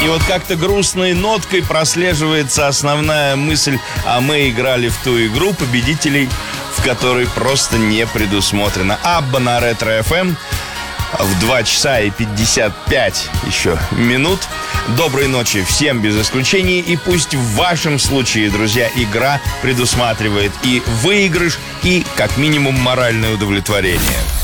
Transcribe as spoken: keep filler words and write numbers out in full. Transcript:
И вот как-то грустной ноткой прослеживается основная мысль, а мы играли в ту игру, победителей в которой просто не предусмотрено. Абба на Ретро-эф эм в два часа и пятьдесят пять еще минут. Доброй ночи всем без исключения. И пусть в вашем случае, друзья, игра предусматривает и выигрыш, и как минимум моральное удовлетворение.